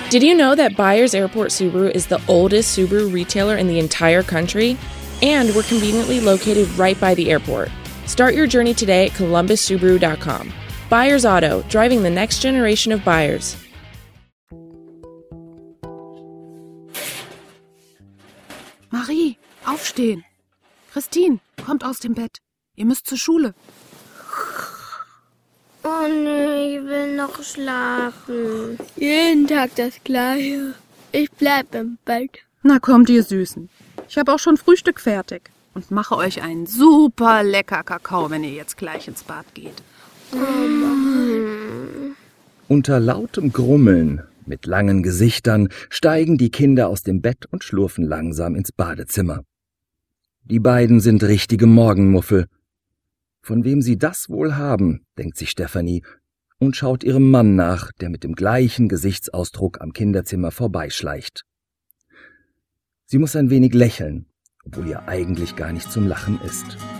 Did you know that Byers Airport Subaru is the oldest Subaru retailer in the entire country? And we're conveniently located right by the airport. Start your journey today at columbussubaru.com. Byers Auto, driving the next generation of buyers. Marie, aufstehen. Christine, kommt aus dem Bett. Ihr müsst zur Schule. Oh nee, ich will noch schlafen. Jeden Tag das Gleiche. Ich bleib im Bett. Na kommt, ihr Süßen. Ich habe auch schon Frühstück fertig und mache euch einen super lecker Kakao, wenn ihr jetzt gleich ins Bad geht. Unter lautem Grummeln, mit langen Gesichtern, steigen die Kinder aus dem Bett und schlurfen langsam ins Badezimmer. Die beiden sind richtige Morgenmuffel. Von wem sie das wohl haben, denkt sich Stefanie und schaut ihrem Mann nach, der mit dem gleichen Gesichtsausdruck am Kinderzimmer vorbeischleicht. Sie muss ein wenig lächeln, obwohl ihr eigentlich gar nicht zum Lachen ist.